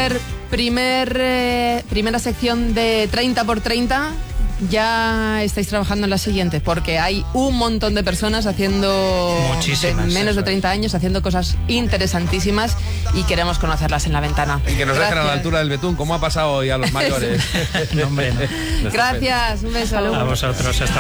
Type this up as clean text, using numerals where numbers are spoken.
primera sección de 30x30, ya estáis trabajando en la siguiente, porque hay un montón de personas haciendo menos de 30 años haciendo cosas interesantísimas y queremos conocerlas en La Ventana. Y que nos dejen a la altura del betún, como ha pasado hoy a los mayores. No, hombre, no. Gracias, un beso. A vosotros, hasta